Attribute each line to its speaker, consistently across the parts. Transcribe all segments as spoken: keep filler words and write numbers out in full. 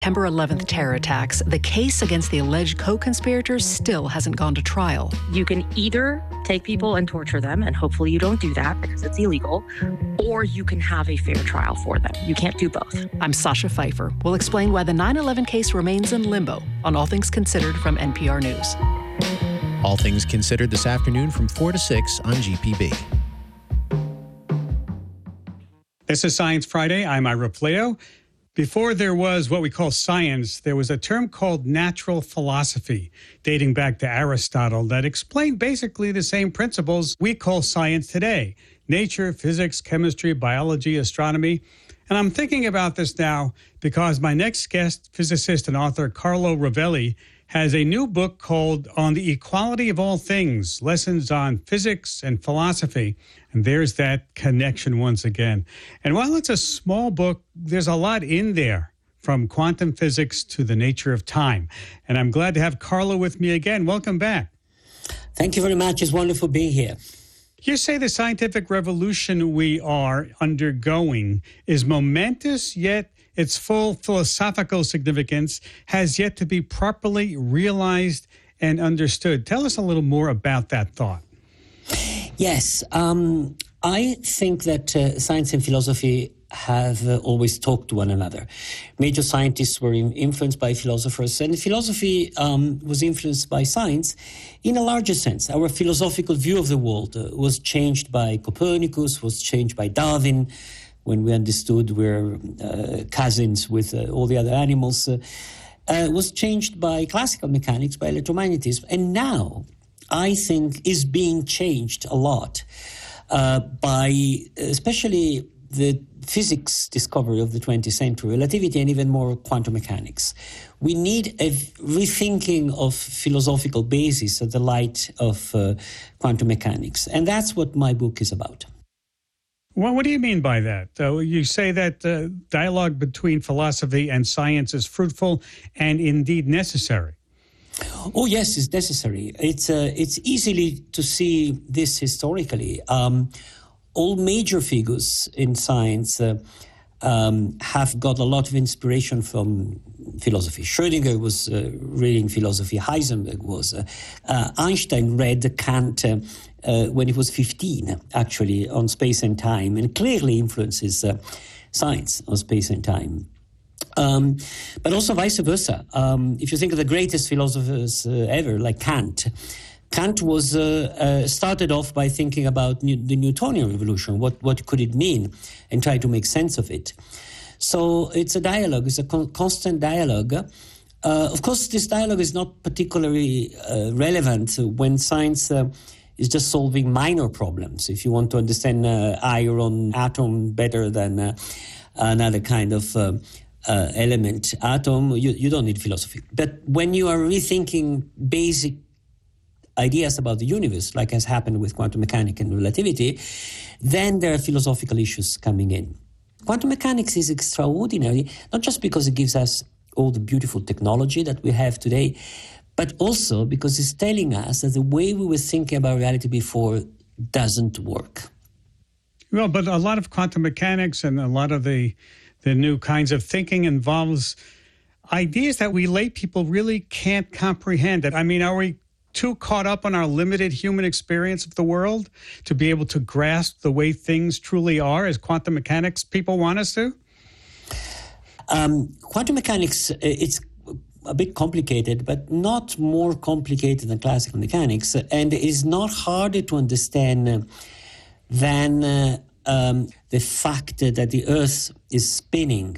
Speaker 1: September eleventh terror attacks, the case against the alleged co-conspirators still hasn't gone to trial.
Speaker 2: You can either take people and torture them, and hopefully you don't do that because it's illegal, or you can have a fair trial for them. You can't do both.
Speaker 1: I'm Sasha Pfeiffer. We'll explain why the nine eleven case remains in limbo on All Things Considered from N P R News.
Speaker 3: All Things Considered this afternoon from four to six on G P B.
Speaker 4: This is Science Friday. I'm Ira Fleo. Before there was what we call science, there was a term called natural philosophy, dating back to Aristotle, that explained basically the same principles we call science today: nature, physics, chemistry, biology, astronomy. And I'm thinking about this now because my next guest, physicist and author Carlo Rovelli, has a new book called On the Equality of All Things, Lessons on Physics and Philosophy. And there's that connection once again. And while it's a small book, there's a lot in there, from quantum physics to the nature of time. And I'm glad to have Carlo with me again. Welcome back.
Speaker 5: Thank you very much. It's wonderful being here.
Speaker 4: You say the scientific revolution we are undergoing is momentous, yet its full philosophical significance has yet to be properly realized and understood. Tell us a little more about that thought.
Speaker 5: Yes, um, I think that uh, science and philosophy have uh, always talked to one another. Major scientists were in, influenced by philosophers, and philosophy um, was influenced by science in a larger sense. Our philosophical view of the world uh, was changed by Copernicus, was changed by Darwin, when we understood we're uh, cousins with uh, all the other animals, uh, uh, was changed by classical mechanics, by electromagnetism, and now I think is being changed a lot uh, by especially the physics discovery of the twentieth century, relativity, and even more quantum mechanics. We need a rethinking of philosophical basis at the light of uh, quantum mechanics, and that's what my book is about.
Speaker 4: Well, what do you mean by that? Uh, you say that uh, dialogue between philosophy and science is fruitful and indeed necessary.
Speaker 5: Oh, yes, it's necessary. It's uh, it's easily to see this historically. Um, all major figures in science uh, um, have got a lot of inspiration from philosophy. Schrödinger was uh, reading philosophy. Heisenberg was. Uh, uh, Einstein read Kant uh, uh, when he was fifteen, actually, on space and time, and clearly influences uh, science on space and time. Um, but also vice versa. Um, if you think of the greatest philosophers uh, ever, like Kant, Kant was uh, uh, started off by thinking about new, the Newtonian revolution. What what could it mean, and try to make sense of it. So it's a dialogue. It's a con- constant dialogue. Uh, of course, this dialogue is not particularly uh, relevant when science uh, is just solving minor problems. If you want to understand uh, iron atom better than uh, another kind of uh, Uh, element, atom, you, you don't need philosophy. But when you are rethinking basic ideas about the universe, like has happened with quantum mechanics and relativity, then there are philosophical issues coming in. Quantum mechanics is extraordinary, not just because it gives us all the beautiful technology that we have today, but also because it's telling us that the way we were thinking about reality before doesn't work.
Speaker 4: Well, but a lot of quantum mechanics and a lot of the The new kinds of thinking involves ideas that we lay people really can't comprehend. I mean, are we too caught up on our limited human experience of the world to be able to grasp the way things truly are as quantum mechanics people want us to?
Speaker 5: Um, quantum mechanics, it's a bit complicated, but not more complicated than classical mechanics, and is not harder to understand than uh, Um, the fact that the Earth is spinning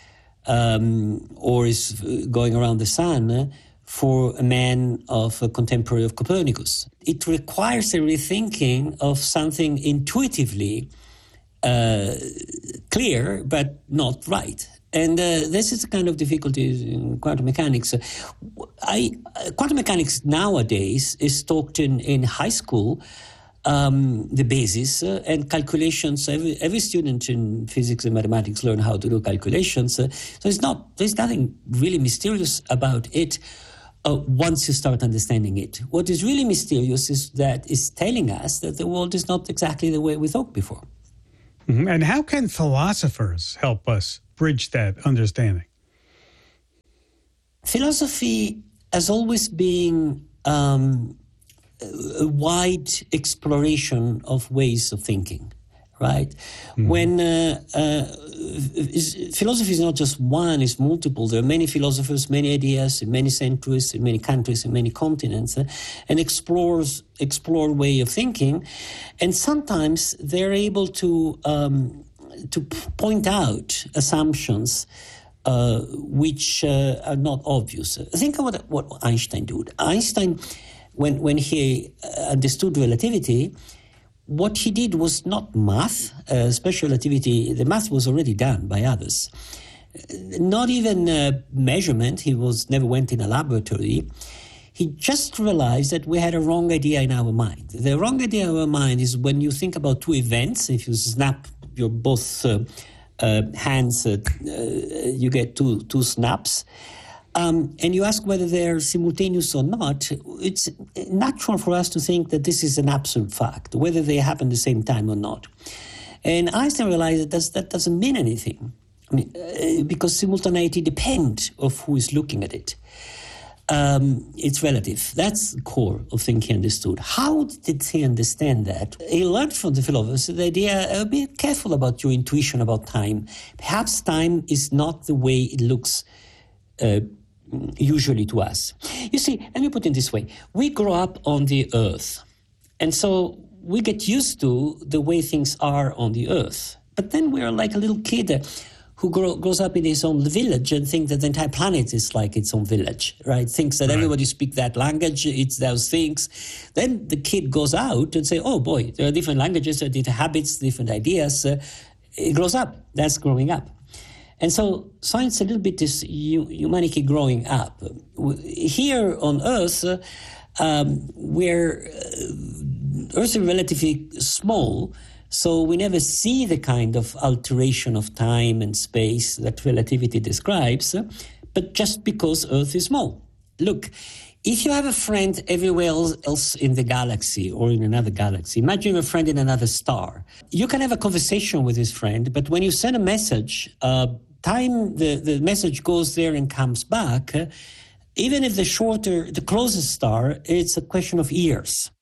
Speaker 5: um, or is going around the sun for a man of a contemporary of Copernicus. It requires a rethinking of something intuitively uh, clear but not right. And uh, this is the kind of difficulty in quantum mechanics. I, quantum mechanics nowadays is taught in, in high school. Um, the basis uh, and calculations. Every, every student in physics and mathematics learn how to do calculations. Uh, so it's not. There's nothing really mysterious about it uh, once you start understanding it. What is really mysterious is that it's telling us that the world is not exactly the way we thought before.
Speaker 4: Mm-hmm. And how can philosophers help us bridge that understanding?
Speaker 5: philosophy has always been um, a wide exploration of ways of thinking, right? Mm-hmm. When uh, uh, is, philosophy is not just one, it's multiple. There are many philosophers, many ideas, in many centuries, in many countries, in many continents, uh, and explores explore way of thinking. And sometimes they're able to um, to point out assumptions uh, which uh, are not obvious. Think about what Einstein did. Einstein, when when he understood relativity, what he did was not math, uh, special relativity. The math was already done by others. Not even uh, measurement. He was never went in a laboratory. He just realized that we had a wrong idea in our mind. The wrong idea in our mind is when you think about two events. If you snap your both uh, uh, hands, uh, uh, you get two two snaps. Um, and you ask whether they're simultaneous or not, it's natural for us to think that this is an absolute fact, whether they happen at the same time or not. And Einstein realized that that's, that doesn't mean anything. I mean, uh, because simultaneity depends on who is looking at it. Um, it's relative. That's the core of thing he understood. How did he understand that? He learned from the philosophers the idea, uh, be careful about your intuition about time. Perhaps time is not the way it looks uh, usually to us. You see, let me put it this way. We grow up on the earth, and so we get used to the way things are on the earth. But then we are like a little kid who grow, grows up in his own village and thinks that the entire planet is like its own village, right? Thinks that right. Everybody speaks that language, it's those things. Then the kid goes out and say, oh boy, there are different languages, there are different habits, different ideas. Uh, it grows up. That's growing up. And so science a little bit is humanity growing up. Here on Earth, uh, um, where uh, Earth is relatively small, so we never see the kind of alteration of time and space that relativity describes, uh, but just because Earth is small. Look, if you have a friend everywhere else in the galaxy or in another galaxy, imagine a friend in another star. You can have a conversation with this friend, but when you send a message, uh, time the, the message goes there and comes back. Uh, even if the shorter, the closest star, it's a question of years.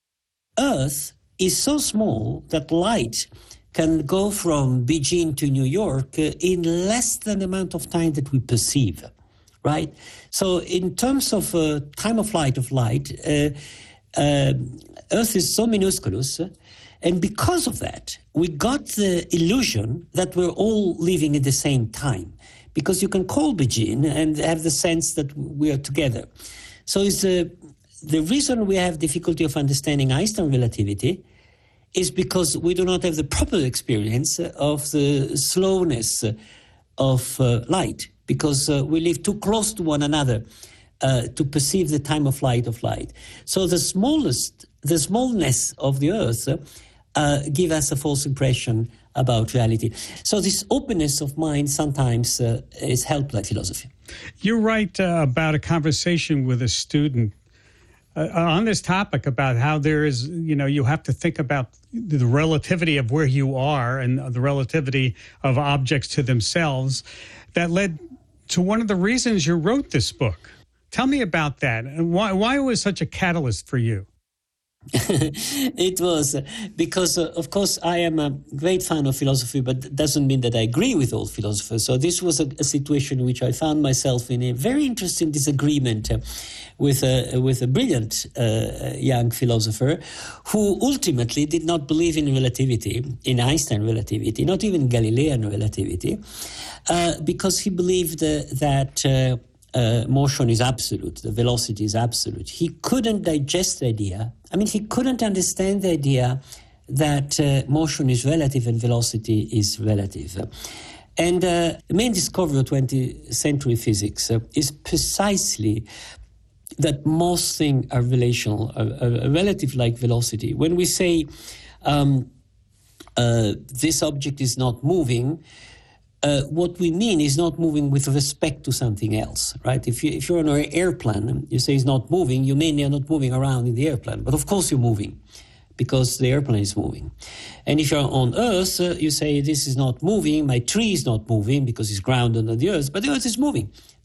Speaker 5: Earth is so small that light can go from Beijing to New York uh, in less than the amount of time that we perceive, right? So in terms of uh, time of flight of light, uh, uh, Earth is so minusculous, uh, and because of that, we got the illusion that we're all living at the same time, because you can call Beijing and have the sense that we are together. So it's the, the reason we have difficulty of understanding Einstein relativity is because we do not have the proper experience of the slowness of uh, light, because uh, we live too close to one another uh, to perceive the time of flight of light. So the smallest, the smallness of the Earth uh, give us a false impression about reality. So this openness of mind sometimes uh, is helped by philosophy.
Speaker 4: You write uh, about a conversation with a student uh, on this topic about how there is, you know, you have to think about the relativity of where you are and the relativity of objects to themselves. That led to one of the reasons you wrote this book. Tell me about that, and why, why was such a catalyst for you?
Speaker 5: It was because, uh, of course, I am a great fan of philosophy, but that doesn't mean that I agree with all philosophers. So this was a, a situation in which I found myself in a very interesting disagreement uh, with a with a brilliant uh, young philosopher who ultimately did not believe in relativity, in Einstein relativity, not even Galilean relativity, uh, because he believed uh, that uh, Uh, motion is absolute, the velocity is absolute. He couldn't digest the idea. I mean, he couldn't understand the idea that uh, motion is relative and velocity is relative. And uh, the main discovery of twentieth century physics uh, is precisely that most things are relational, a, a relative like velocity. When we say um, uh, this object is not moving, Uh, what we mean is not moving with respect to something else, right? If, you, if you're on an airplane, you say it's not moving, you mean you're not moving around in the airplane. But of course you're moving, because the airplane is moving. And if you're on Earth, uh, you say this is not moving, my tree is not moving, because it's grounded on the Earth, but the Earth is moving.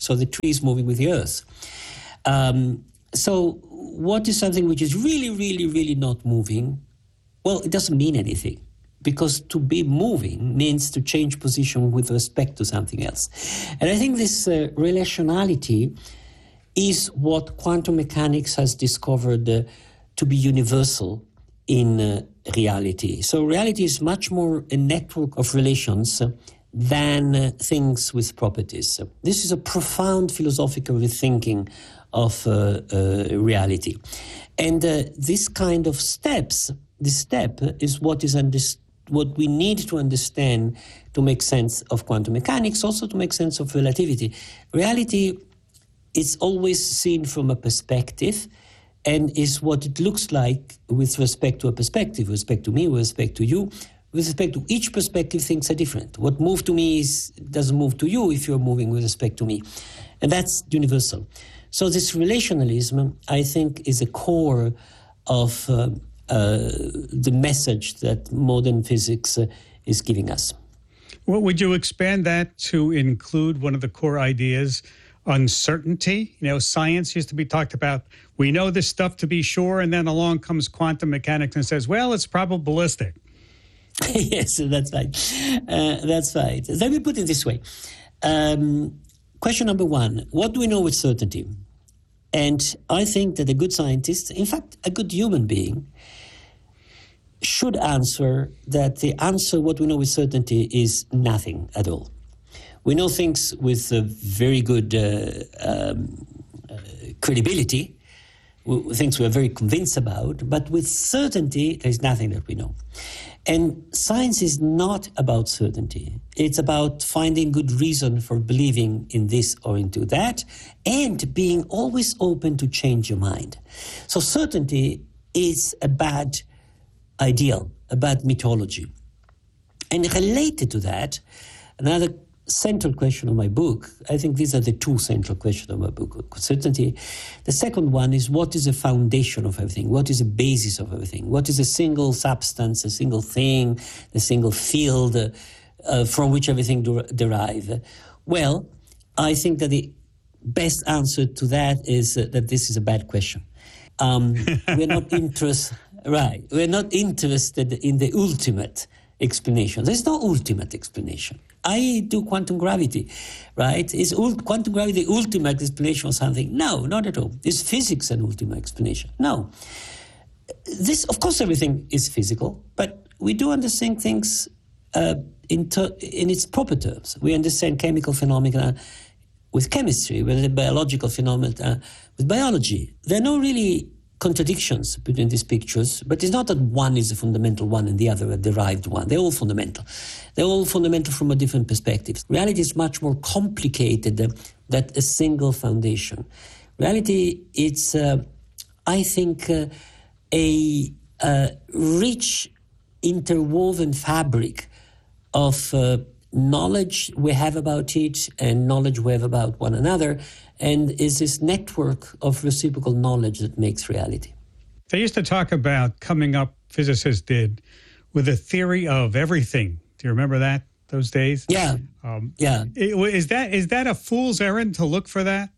Speaker 5: So the tree is moving with the earth. Um, so what is something which is really, really, really not moving? Well, it doesn't mean anything, because to be moving means to change position with respect to something else. And I think this uh, relationality is what quantum mechanics has discovered uh, to be universal in uh, reality. So reality is much more a network of relations uh, than uh, things with properties. This is a profound philosophical rethinking of uh, uh, reality. And uh, this kind of steps, this step is what is understood, what we need to understand to make sense of quantum mechanics, also to make sense of relativity. Reality is always seen from a perspective and is what it looks like with respect to a perspective, with respect to me, with respect to you. With respect to each perspective, things are different. What moved to me is, doesn't move to you if you're moving with respect to me. And that's universal. So this relationalism, I think, is a core of uh, uh, the message that modern physics uh, is giving us.
Speaker 4: Well, would you expand that to include one of the core ideas, uncertainty? You know, science used to be talked about, we know this stuff to be sure, and then along comes quantum mechanics and says, well, it's probabilistic.
Speaker 5: Yes, that's right. Uh, that's right. Let me put it this way. Um, question number one, what do we know with certainty? And I think that a good scientist, in fact, a good human being, should answer that the answer, what we know with certainty, is nothing at all. We know things with a very good uh, um, uh, credibility, things we're very convinced about, but with certainty, there's nothing that we know. And science is not about certainty. It's about finding good reason for believing in this or into that, and being always open to change your mind. So certainty is a bad ideal, a bad mythology. And related to that, another central question of my book, I think these are the two central questions of my book, certainty. The second one is, what is the foundation of everything? What is the basis of everything? What is a single substance, a single thing, a single field uh, uh, from which everything der- derives? Well, I think that the best answer to that is uh, that this is a bad question. Um, we're not interested, right, we're not interested in the ultimate explanation. There's no ultimate explanation. I do quantum gravity, right? Is ult- quantum gravity the ultimate explanation of something? No, not at all. Is physics an ultimate explanation? No. This, of course, everything is physical, but we do understand things uh, in, ter- in its proper terms. We understand chemical phenomena with chemistry, with the biological phenomena with biology. There are no really contradictions between these pictures, but it's not that one is a fundamental one and the other a derived one. They're all fundamental. They're all fundamental from a different perspective. Reality is much more complicated than, than a single foundation. Reality, it's, uh, I think, uh, a, a rich, interwoven fabric of uh, knowledge we have about it and knowledge we have about one another, and is this network of reciprocal knowledge that makes reality.
Speaker 4: They used to talk about coming up, physicists did, with a theory of everything. Do you remember that, those days?
Speaker 5: Yeah,
Speaker 4: um,
Speaker 5: yeah.
Speaker 4: Is that is that a fool's errand to look for that?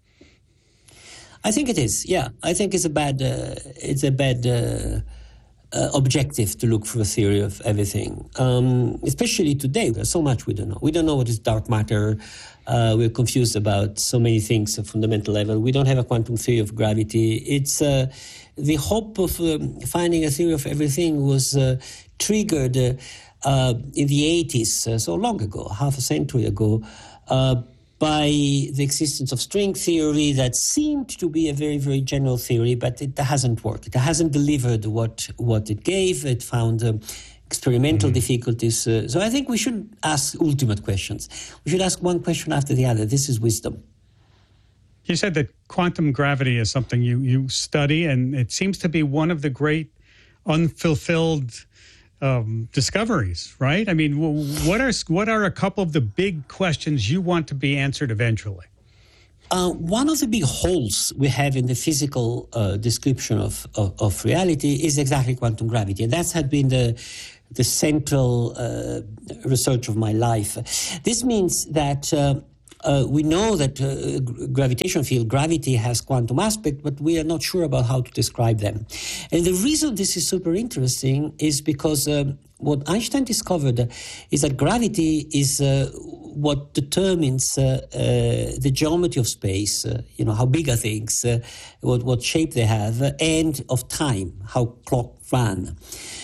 Speaker 5: I think it is, yeah. I think it's a bad, uh, it's a bad uh, uh, objective to look for a theory of everything, um, especially today. There's so much we don't know. We don't know what is dark matter. Uh, we're confused about so many things at fundamental level. We don't have a quantum theory of gravity. It's uh, the hope of um, finding a theory of everything was uh, triggered uh, uh, in the eighties, uh, so long ago, half a century ago, uh, by the existence of string theory that seemed to be a very, very general theory, but it hasn't worked. It hasn't delivered what, what it gave. It found um, experimental mm-hmm. difficulties. Uh, so I think we should ask ultimate questions. We should ask one question after the other. This is wisdom.
Speaker 4: You said that quantum gravity is something you, you study, and it seems to be one of the great unfulfilled um, discoveries, right? I mean, what are what are a couple of the big questions you want to be answered eventually?
Speaker 5: Uh, one of the big holes we have in the physical uh, description of, of, of reality is exactly quantum gravity. And that's had been the, the central uh, research of my life. This means that uh, Uh, we know that uh, gravitational field, gravity has quantum aspect, but we are not sure about how to describe them. And the reason this is super interesting is because uh, what Einstein discovered is that gravity is uh, what determines uh, uh, the geometry of space, uh, you know, how big are things, uh, what, what shape they have, uh, and of time, how clock ran.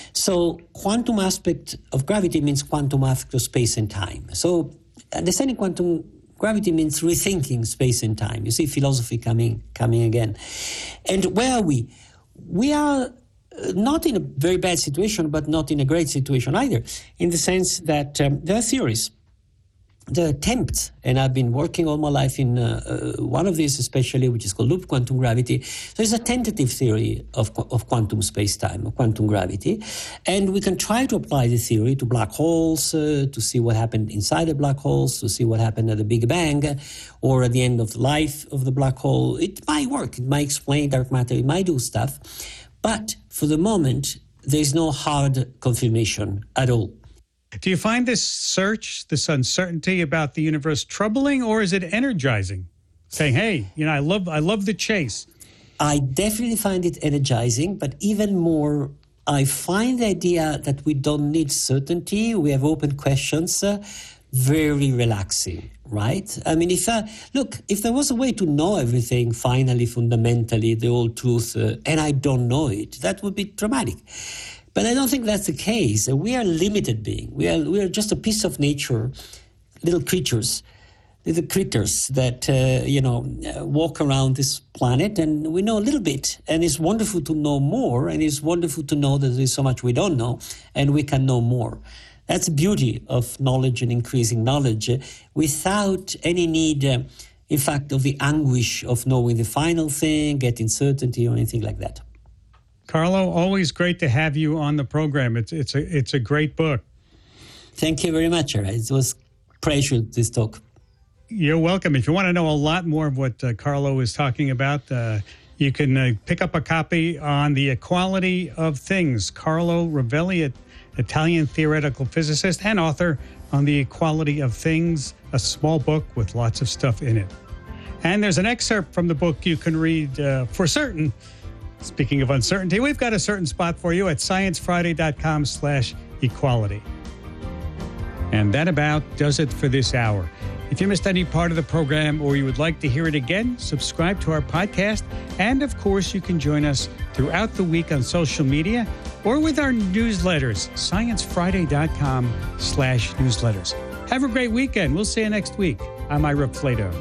Speaker 5: So quantum aspect of gravity means quantum aspect of space and time. So understanding quantum gravity means rethinking space and time. You see philosophy coming coming again. And where are we? We are not in a very bad situation, but not in a great situation either, in the sense that um, there are theories. There are attempts, and I've been working all my life in uh, uh, one of these especially, which is called loop quantum gravity. So there's a tentative theory of, of quantum space-time, of quantum gravity, and we can try to apply the theory to black holes, uh, to see what happened inside the black holes, to see what happened at the Big Bang, or at the end of the life of the black hole. It might work, it might explain dark matter, it might do stuff, but for the moment, there's no hard confirmation at all.
Speaker 4: Do you find this search, this uncertainty about the universe troubling, or is it energizing? Saying, hey, you know, I love I love the chase.
Speaker 5: I definitely find it energizing, but even more, I find the idea that we don't need certainty, we have open questions, uh, very relaxing, right? I mean, if I, look, if there was a way to know everything, finally, fundamentally, the whole truth, uh, and I don't know it, that would be dramatic. But I don't think that's the case. We are limited beings. We are we are just a piece of nature, little creatures, little critters that uh, you know walk around this planet, and we know a little bit. And it's wonderful to know more, and it's wonderful to know that there's so much we don't know, and we can know more. That's the beauty of knowledge and increasing knowledge, uh, without any need, uh, in fact, of the anguish of knowing the final thing, getting certainty, or anything like that.
Speaker 4: Carlo, always great to have you on the program. It's it's a it's a great book.
Speaker 5: Thank you very much. It was a pleasure, this talk.
Speaker 4: You're welcome. If you want to know a lot more of what uh, Carlo is talking about, uh, you can uh, pick up a copy on The Equality of Things. Carlo Rovelli, Italian theoretical physicist and author on The Equality of Things, a small book with lots of stuff in it. And there's an excerpt from the book you can read uh, for certain. Speaking of uncertainty, we've got a certain spot for you at science friday dot com slash equality. And that about does it for this hour. If you missed any part of the program or you would like to hear it again, subscribe to our podcast. And of course, you can join us throughout the week on social media or with our newsletters, science friday dot com slash newsletters. Have a great weekend. We'll see you next week. I'm Ira Flato.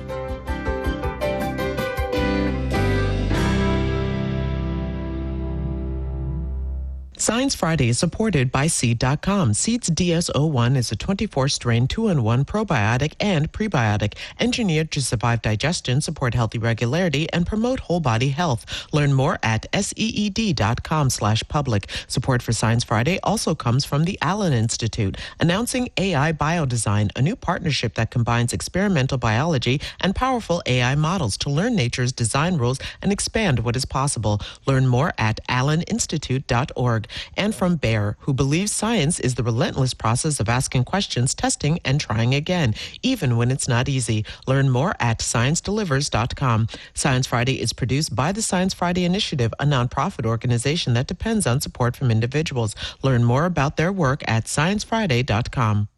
Speaker 6: Science Friday is supported by Seed dot com. Seed's D S zero one is a twenty-four strain two in one probiotic and prebiotic engineered to survive digestion, support healthy regularity, and promote whole body health. Learn more at seed dot com slash public. Support for Science Friday also comes from the Allen Institute, announcing A I Biodesign, a new partnership that combines experimental biology and powerful A I models to learn nature's design rules and expand what is possible. Learn more at allen institute dot org. And from Bayer, who believes science is the relentless process of asking questions, testing, and trying again, even when it's not easy. Learn more at science delivers dot com. Science Friday is produced by the Science Friday Initiative, a nonprofit organization that depends on support from individuals. Learn more about their work at science friday dot com.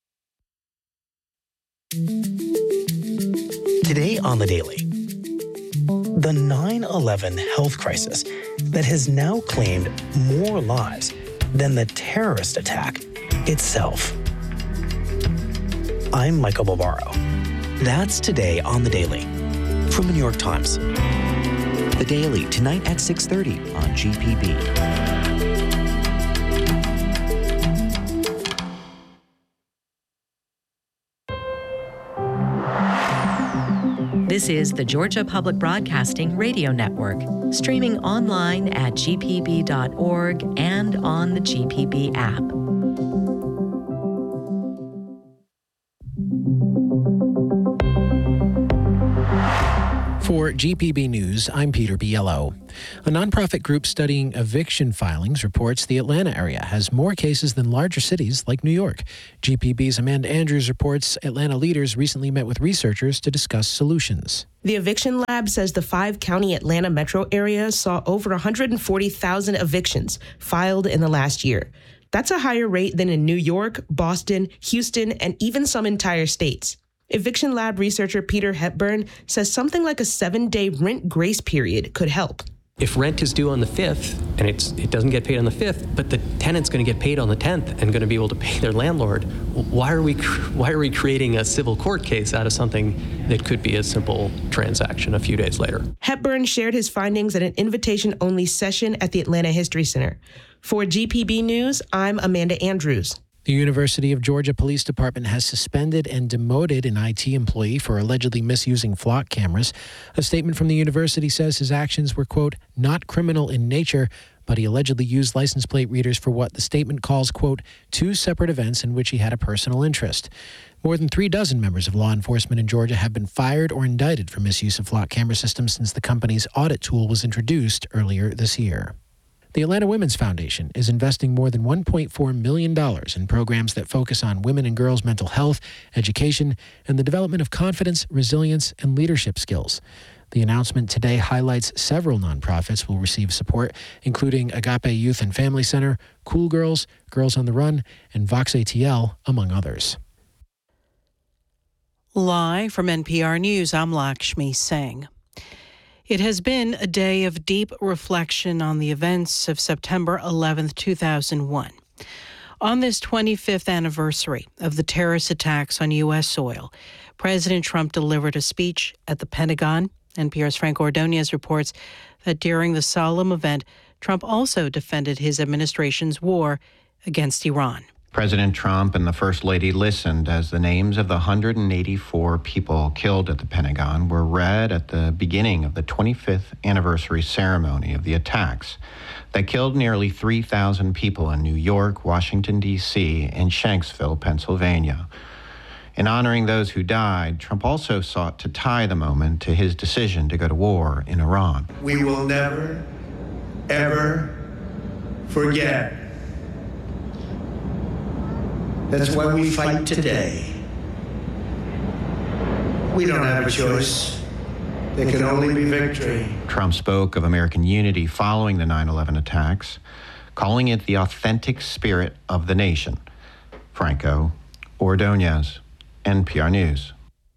Speaker 7: Today on The Daily, the nine eleven health crisis that has now claimed more lives than the terrorist attack itself. I'm Michael Barbaro. That's today on The Daily from the New York Times.
Speaker 8: The Daily, tonight at six thirty on G P B.
Speaker 9: This is the Georgia Public Broadcasting Radio Network, streaming online at g p b dot org and on the G P B app.
Speaker 3: For G P B News, I'm Peter Biello. A nonprofit group studying eviction filings reports the Atlanta area has more cases than larger cities like New York. G P B's Amanda Andrews reports Atlanta leaders recently met with researchers to discuss solutions.
Speaker 10: The Eviction Lab says the five-county Atlanta metro area saw over one hundred forty thousand evictions filed in the last year. That's a higher rate than in New York, Boston, Houston, and even some entire states. Eviction Lab researcher Peter Hepburn says something like a seven-day rent grace period could help.
Speaker 11: If rent is due on the fifth and it's it doesn't get paid on the fifth, but the tenant's going to get paid on the tenth and going to be able to pay their landlord, why are we why are we creating a civil court case out of something that could be a simple transaction a few days later?
Speaker 10: Hepburn shared his findings at an invitation-only session at the Atlanta History Center. For G P B News, I'm Amanda Andrews.
Speaker 3: The University of Georgia Police Department has suspended and demoted an I T employee for allegedly misusing flock cameras. A statement from the university says his actions were, quote, not criminal in nature, but he allegedly used license plate readers for what the statement calls, quote, two separate events in which he had a personal interest. More than three dozen members of law enforcement in Georgia have been fired or indicted for misuse of flock camera systems since the company's audit tool was introduced earlier this year. The Atlanta Women's Foundation is investing more than one point four million dollars in programs that focus on women and girls' mental health, education, and the development of confidence, resilience, and leadership skills. The announcement today highlights several nonprofits will receive support, including Agape Youth and Family Center, Cool Girls, Girls on the Run, and Vox A T L, among others.
Speaker 12: Live from N P R News, I'm Lakshmi Singh. It has been a day of deep reflection on the events of September eleventh, two thousand one. On this twenty-fifth anniversary of the terrorist attacks on U S soil, President Trump delivered a speech at the Pentagon. N P R's Frank Ordonez reports that during the solemn event, Trump also defended his administration's war against Iran.
Speaker 13: President Trump and the First Lady listened as the names of the one hundred eighty-four people killed at the Pentagon were read at the beginning of the twenty-fifth anniversary ceremony of the attacks that killed nearly three thousand people in New York, Washington, D C, and Shanksville, Pennsylvania. In honoring those who died, Trump also sought to tie the moment to his decision to go to war in Iran.
Speaker 14: We will never, ever forget. That's why we fight today. We don't have a choice. There can only be victory.
Speaker 13: Trump spoke of American unity following the nine eleven attacks, calling it the authentic spirit of the nation. Franco Ordonez, N P R News.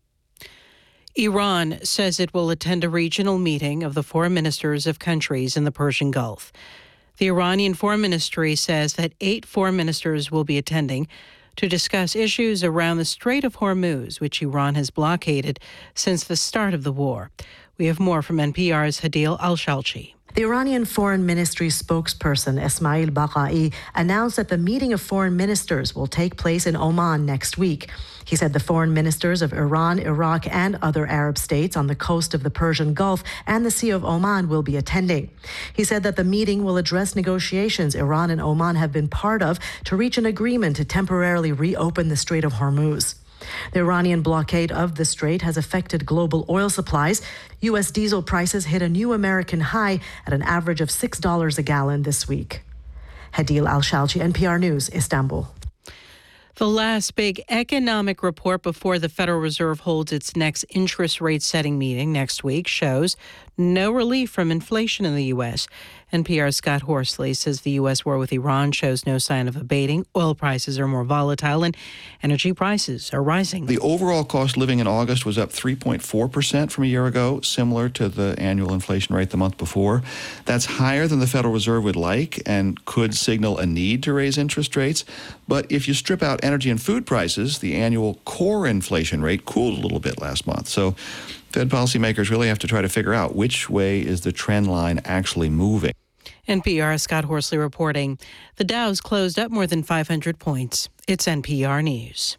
Speaker 12: Iran says it will attend a regional meeting of the foreign ministers of countries in the Persian Gulf. The Iranian Foreign Ministry says that eight foreign ministers will be attending to discuss issues around the Strait of Hormuz, which Iran has blockaded since the start of the war. We have more from N P R's Hadil Al-Shalchi.
Speaker 15: The Iranian Foreign Ministry spokesperson Esmail Baqai announced that the meeting of foreign ministers will take place in Oman next week. He said the foreign ministers of Iran, Iraq, and other Arab states on the coast of the Persian Gulf and the Sea of Oman will be attending. He said that the meeting will address negotiations Iran and Oman have been part of to reach an agreement to temporarily reopen the Strait of Hormuz. The Iranian blockade of the strait has affected global oil supplies. U S diesel prices hit a new American high at an average of six dollars a gallon this week. Hadil Al-Shalchi, N P R News, Istanbul.
Speaker 12: The last big economic report before the Federal Reserve holds its next interest rate setting meeting next week shows no relief from inflation in the U S. N P R's Scott Horsley says the U S war with Iran shows no sign of abating. Oil prices are more volatile and energy prices are rising.
Speaker 16: The overall cost of living in August was up three point four percent from a year ago, similar to the annual inflation rate the month before. That's higher than the Federal Reserve would like and could signal a need to raise interest rates. But if you strip out energy and food prices, the annual core inflation rate cooled a little bit last month. So Fed policymakers really have to try to figure out which way is the trend line actually moving.
Speaker 12: N P R Scott Horsley reporting. The Dow's closed up more than five hundred points. It's N P R News.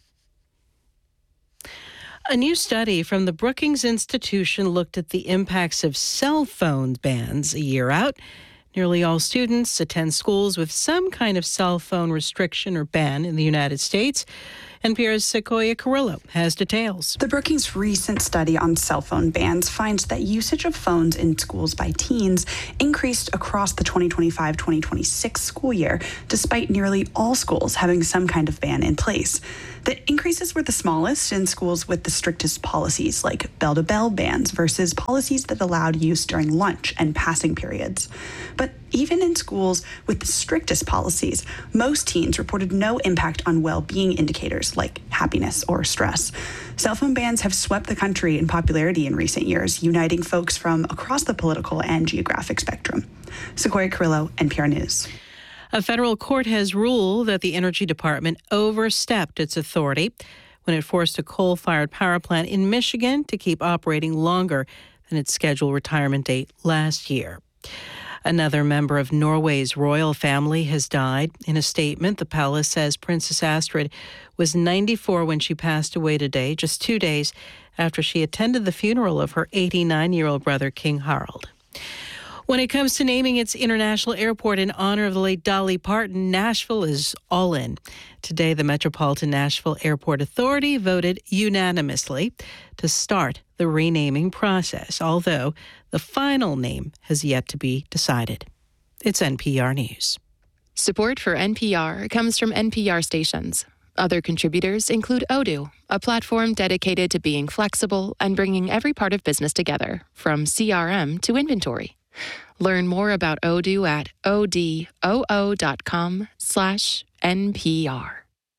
Speaker 12: A new study from the Brookings Institution looked at the impacts of cell phone bans a year out. Nearly all students attend schools with some kind of cell phone restriction or ban in the United States. N P R's Sequoia Carrillo has details.
Speaker 17: The Brookings recent study on cell phone bans finds that usage of phones in schools by teens increased across the twenty twenty-five twenty twenty-six school year, despite nearly all schools having some kind of ban in place. The increases were the smallest in schools with the strictest policies, like bell-to-bell bans versus policies that allowed use during lunch and passing periods. But even in schools with the strictest policies, most teens reported no impact on well-being indicators like happiness or stress. Cell phone bans have swept the country in popularity in recent years, uniting folks from across the political and geographic spectrum. Sequoia Carrillo, N P R News.
Speaker 12: A federal court has ruled that the Energy Department overstepped its authority when it forced a coal-fired power plant in Michigan to keep operating longer than its scheduled retirement date last year. Another member of Norway's royal family has died. In a statement, the palace says Princess Astrid was ninety-four when she passed away today, just two days after she attended the funeral of her eighty-nine-year-old brother, King Harald. When it comes to naming its international airport in honor of the late Dolly Parton, Nashville is all in. Today, the Metropolitan Nashville Airport Authority voted unanimously to start the renaming process, although the final name has yet to be decided. It's N P R News.
Speaker 18: Support for N P R comes from N P R stations. Other contributors include Odoo, a platform dedicated to being flexible and bringing every part of business together, from C R M to inventory. Learn more about Odoo at odoo.com slash NPR.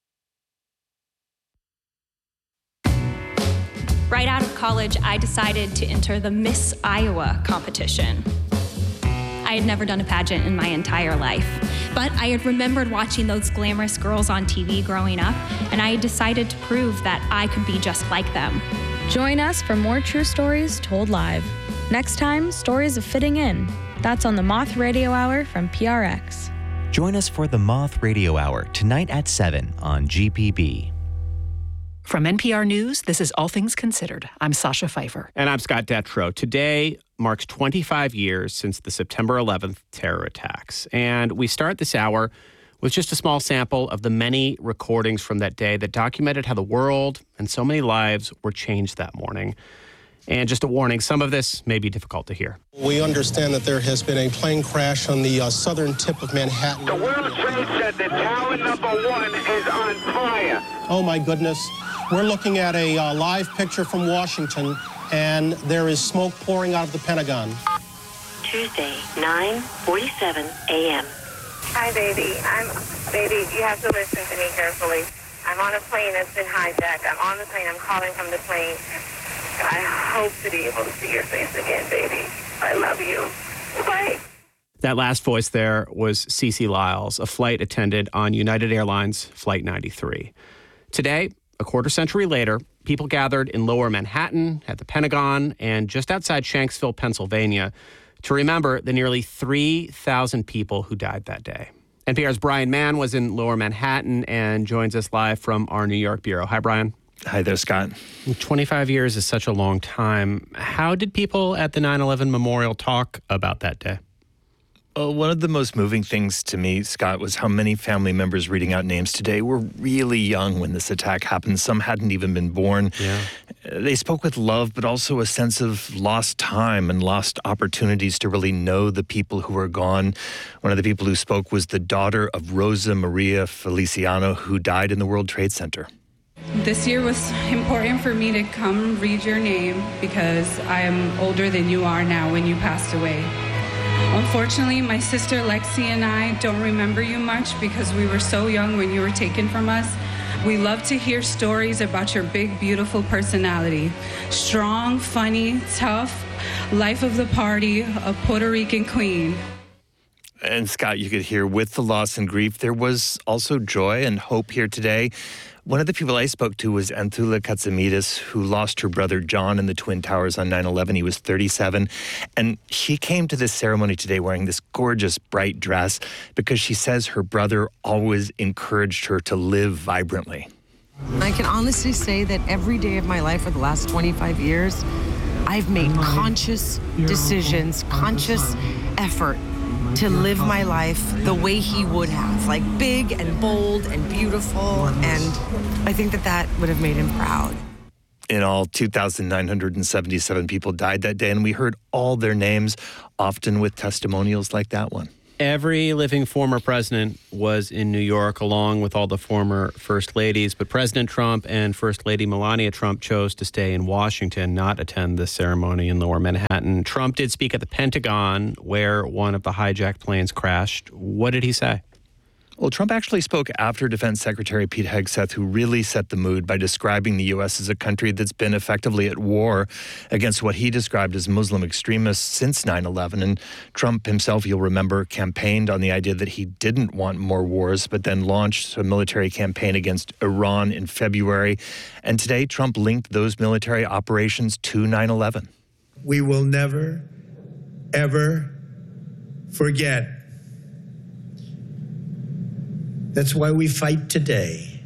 Speaker 19: Right out of college, I decided to enter the Miss Iowa competition. I had never done a pageant in my entire life, but I had remembered watching those glamorous girls on T V growing up, and I had decided to prove that I could be just like them.
Speaker 20: Join us for more true stories told live. Next time, Stories of Fitting In. That's on the Moth Radio Hour from P R X.
Speaker 8: Join us for the Moth Radio Hour tonight at seven on G P B.
Speaker 1: From N P R News, this is All Things Considered. I'm Sasha Pfeiffer.
Speaker 21: And I'm Scott Detrow. Today marks twenty-five years since the September eleventh terror attacks. And we start this hour with just a small sample of the many recordings from that day that documented how the world and so many lives were changed that morning. And just a warning, some of this may be difficult to hear.
Speaker 22: We understand that there has been a plane crash on the uh, southern tip of Manhattan.
Speaker 23: The World Trade Center, tower number one, is on fire.
Speaker 22: Oh, my goodness. We're looking at a uh, live picture from Washington, and there is smoke pouring out of the Pentagon.
Speaker 24: Tuesday, nine forty-seven a.m.
Speaker 25: Hi, baby. I'm, baby, you have to listen to me carefully. I'm on a plane that's been hijacked. I'm on the plane. I'm calling from the plane. I hope to be able to see your face again, baby. I love you. Bye.
Speaker 21: That last voice there was Cece Lyles, a flight attendant on United Airlines Flight ninety-three. Today, a quarter century later, people gathered in Lower Manhattan, at the Pentagon, and just outside Shanksville, Pennsylvania, to remember the nearly three thousand people who died that day. N P R's Brian Mann was in Lower Manhattan and joins us live from our New York bureau. Hi, Brian.
Speaker 26: Hi there, Scott.
Speaker 21: twenty-five years is such a long time. How did people at the nine eleven memorial talk about that day?
Speaker 26: Well, one of the most moving things to me, Scott, was how many family members reading out names today were really young when this attack happened. Some hadn't even been born.
Speaker 21: Yeah.
Speaker 26: They spoke with love, but also a sense of lost time and lost opportunities to really know the people who were gone. One of the people who spoke was the daughter of Rosa Maria Feliciano, who died in the World Trade Center.
Speaker 27: This year was important for me to come read your name because I am older than you are now when you passed away. Unfortunately, my sister Lexi and I don't remember you much because we were so young when you were taken from us. We love to hear stories about your big, beautiful personality. Strong, funny, tough, life of the party, a Puerto Rican queen.
Speaker 26: And Scott, you could hear with the loss and grief, there was also joy and hope here today. One of the people I spoke to was Anthula Katsimides, who lost her brother John in the Twin Towers on nine eleven. He was thirty-seven. And she came to this ceremony today wearing this gorgeous, bright dress because she says her brother always encouraged her to live vibrantly.
Speaker 28: I can honestly say that every day of my life for the last twenty-five years, I've made conscious decisions, conscious effort to live my life the way he would have, like big and bold and beautiful. And I think that that would have made him proud.
Speaker 26: In all, two thousand nine hundred seventy-seven people died that day, and we heard all their names, often with testimonials like that one.
Speaker 21: Every living former president was in New York, along with all the former first ladies. But President Trump and First Lady Melania Trump chose to stay in Washington, not attend the ceremony in Lower Manhattan. Trump did speak at the Pentagon, where one of the hijacked planes crashed. What did he say?
Speaker 26: Well, Trump actually spoke after Defense Secretary Pete Hegseth, who really set the mood by describing the U S as a country that's been effectively at war against what he described as Muslim extremists since nine eleven. And Trump himself, you'll remember, campaigned on the idea that he didn't want more wars, but then launched a military campaign against Iran in February. And today, Trump linked those military operations to nine eleven.
Speaker 14: We will never, ever forget. That's why we fight today.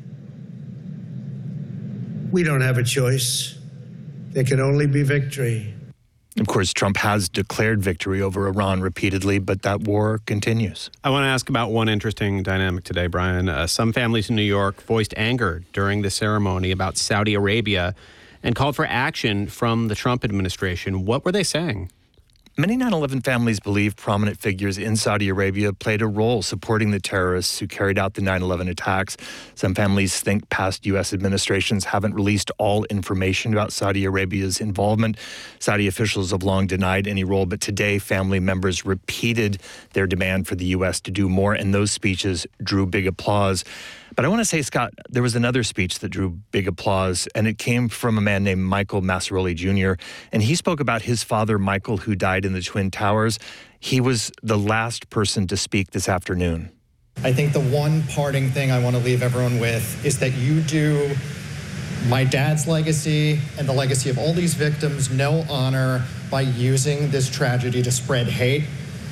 Speaker 14: We don't have a choice. There can only be victory.
Speaker 26: Of course, Trump has declared victory over Iran repeatedly, but that war continues.
Speaker 21: I want to ask about one interesting dynamic today, Brian. Uh, some families in New York voiced anger during the ceremony about Saudi Arabia and called for action from the Trump administration. What were they saying?
Speaker 26: Many nine eleven families believe prominent figures in Saudi Arabia played a role supporting the terrorists who carried out the nine eleven attacks. Some families think past U S administrations haven't released all information about Saudi Arabia's involvement. Saudi officials have long denied any role, but today family members repeated their demand for the U S to do more, and those speeches drew big applause. But I want to say, Scott, there was another speech that drew big applause, and it came from a man named Michael Massaroli Junior, and he spoke about his father, Michael, who died in the Twin Towers. He was the last person to speak this afternoon.
Speaker 2: I think the one parting thing I want to leave everyone with is that you do my dad's legacy and the legacy of all these victims no honor by using this tragedy to spread hate.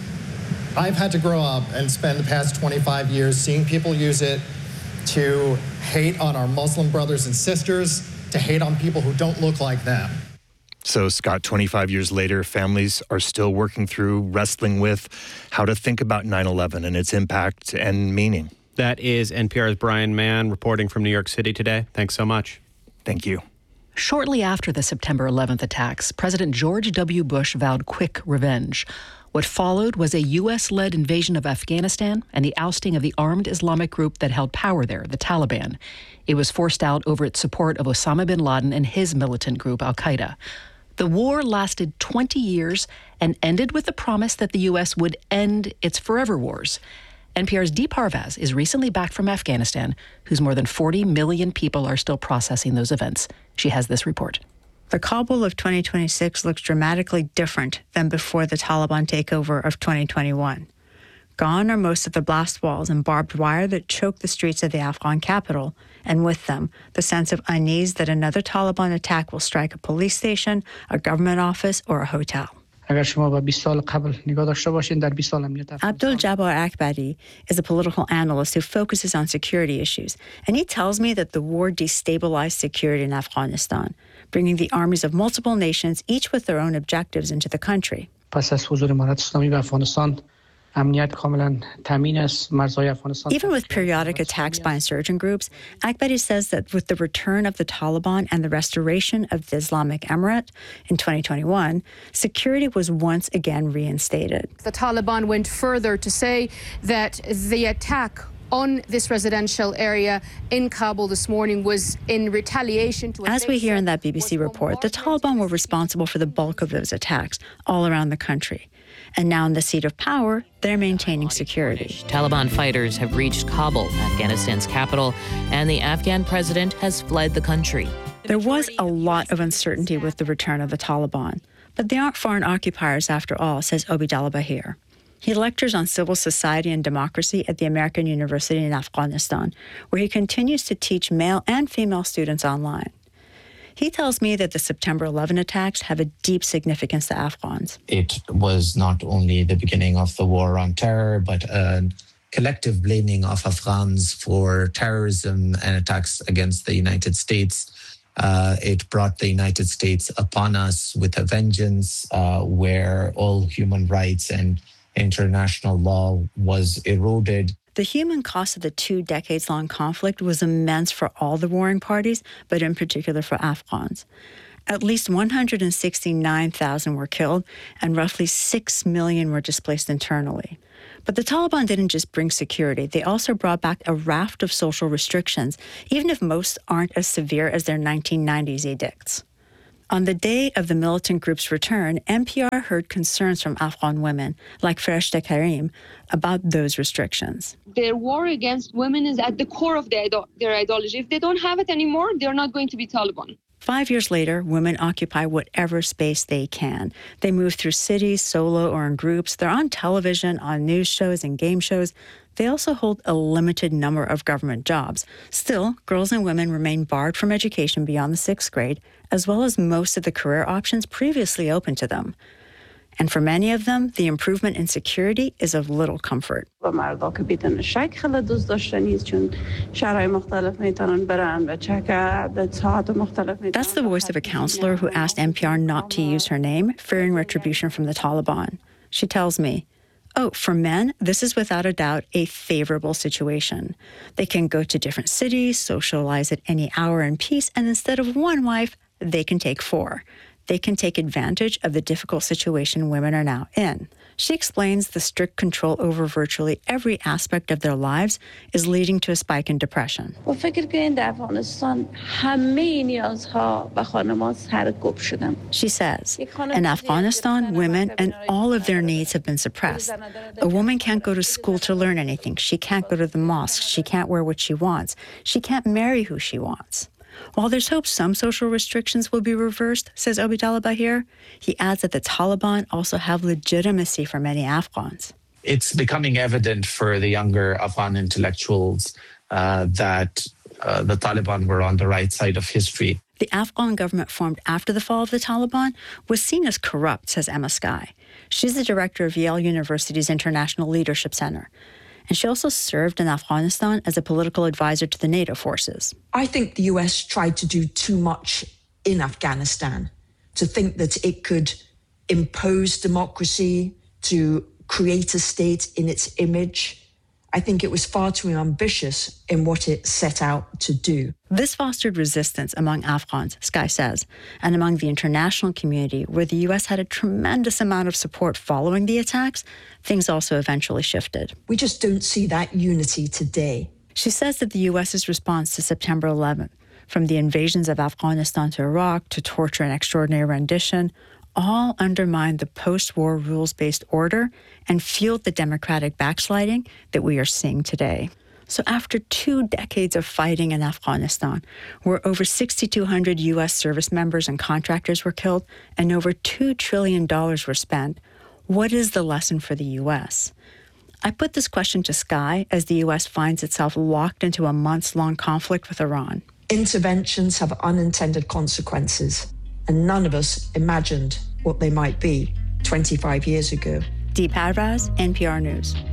Speaker 2: I've had to grow up and spend the past twenty-five years seeing people use it to hate on our Muslim brothers and sisters, to hate on people who don't look like them.
Speaker 26: So, Scott, twenty-five years later, families are still working through, wrestling with how to think about nine eleven and its impact and meaning.
Speaker 21: That is N P R's Brian Mann reporting from New York City today. Thanks so much.
Speaker 26: Thank you.
Speaker 1: Shortly after the September eleventh attacks, President George W. Bush vowed quick revenge. What followed was a U S-led invasion of Afghanistan and the ousting of the armed Islamic group that held power there, the Taliban. It was forced out over its support of Osama bin Laden and his militant group, Al-Qaeda. The war lasted twenty years and ended with the promise that the U S would end its forever wars. N P R's Dee Parvaz is recently back from Afghanistan, whose more than forty million people are still processing those events. She has this report.
Speaker 4: The Kabul of twenty twenty-six looks dramatically different than before the Taliban takeover of twenty twenty-one. Gone are most of the blast walls and barbed wire that choke the streets of the Afghan capital, and with them, the sense of unease that another Taliban attack will strike a police station, a government office, or a hotel. Abdul Jabbar Akbari is a political analyst who focuses on security issues, and he tells me that the war destabilized security in Afghanistan, bringing the armies of multiple nations, each with their own objectives, into the country. Even with periodic attacks by insurgent groups, Akbari says that with the return of the Taliban and the restoration of the Islamic Emirate in twenty twenty-one, security was once again reinstated.
Speaker 5: The Taliban went further to say that the attack on this residential area in Kabul this morning was in retaliation to...
Speaker 4: As we hear in that B B C report, the Taliban were responsible for the bulk of those attacks all around the country. And now in the seat of power, they're maintaining security.
Speaker 6: Taliban fighters have reached Kabul, Afghanistan's capital, and the Afghan president has fled the country.
Speaker 4: There was a lot of uncertainty with the return of the Taliban, but they aren't foreign occupiers after all, says Obidallah Bahir. He lectures on civil society and democracy at the American University in Afghanistan, where he continues to teach male and female students online. He tells me that the September eleventh attacks have a deep significance to Afghans.
Speaker 7: It was not only the beginning of the war on terror, but a collective blaming of Afghans for terrorism and attacks against the United States. Uh, it brought the United States upon us with a vengeance uh, where all human rights and international law was eroded.
Speaker 4: The human cost of the two decades-long conflict was immense for all the warring parties, but in particular for Afghans. At least one hundred sixty-nine thousand were killed, and roughly six million were displaced internally. But the Taliban didn't just bring security. They also brought back a raft of social restrictions, even if most aren't as severe as their nineteen nineties edicts. On the day of the militant group's return, N P R heard concerns from Afghan women, like Farishta Karim, about those restrictions.
Speaker 3: Their war against women is at the core of their, their ideology. If they don't have it anymore, they're not going to be Taliban.
Speaker 4: Five years later, women occupy whatever space they can. They move through cities, solo or in groups. They're on television, on news shows and game shows. They also hold a limited number of government jobs. Still, girls and women remain barred from education beyond the sixth grade, as well as most of the career options previously open to them. And for many of them, the improvement in security is of little comfort.
Speaker 9: That's
Speaker 4: the voice of a counselor who asked N P R not to use her name, fearing retribution from the Taliban. She tells me, oh, for men, this is without a doubt a favorable situation. They can go to different cities, socialize at any hour in peace, and instead of one wife, they can take four. They can take advantage of the difficult situation women are now in. She explains the strict control over virtually every aspect of their lives is leading to a spike in depression. She says, in Afghanistan, women and all of their needs have been suppressed. A woman can't go to school to learn anything. She can't go to the mosque. She can't wear what she wants. She can't marry who she wants. While there's hope some social restrictions will be reversed, says Obidallah Bahir, he adds that the Taliban also have legitimacy for many Afghans.
Speaker 7: It's becoming evident for the younger Afghan intellectuals uh, that uh, the Taliban were on the right side of history.
Speaker 4: The Afghan government formed after the fall of the Taliban was seen as corrupt, says Emma Skye. She's the director of Yale University's International Leadership Center. And she also served in Afghanistan as a political advisor to the NATO forces.
Speaker 10: I think the U S tried to do too much in Afghanistan, to think that it could impose democracy, to create a state in its image. I think it was far too ambitious in what it set out to do.
Speaker 4: This fostered resistance among Afghans, Skye says, and among the international community, where the U S had a tremendous amount of support following the attacks. Things also eventually shifted.
Speaker 10: We just don't see that unity today.
Speaker 4: She says that the U S's response to September eleventh, from the invasions of Afghanistan to Iraq to torture and extraordinary rendition, all undermined the post-war rules-based order and fueled the democratic backsliding that we are seeing today. So after two decades of fighting in Afghanistan, where over six thousand two hundred U S service members and contractors were killed and over two trillion dollars were spent, what is the lesson for the U S? I put this question to Skye as the U S finds itself locked into a months-long conflict with Iran.
Speaker 10: Interventions have unintended consequences, and none of us imagined what they might be twenty-five years ago.
Speaker 4: Deep Adraz, N P R News.